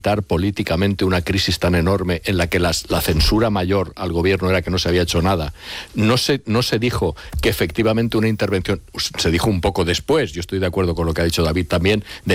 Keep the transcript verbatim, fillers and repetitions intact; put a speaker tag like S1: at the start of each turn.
S1: políticamente una crisis tan enorme en la que las, la censura mayor al gobierno era que no se había hecho nada. No se, no se dijo que efectivamente una intervención, se dijo un poco después, yo estoy de acuerdo con lo que ha dicho David también, de